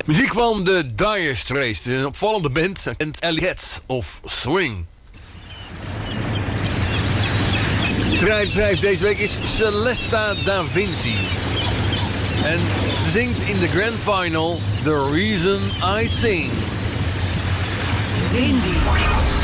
Muziek van de Dire Straits, een opvallende band en Elliot of Swing. De schrijft deze week is Celesta Da Vinci. En ze zingt in de Grand Final The Reason I Sing. Cindy.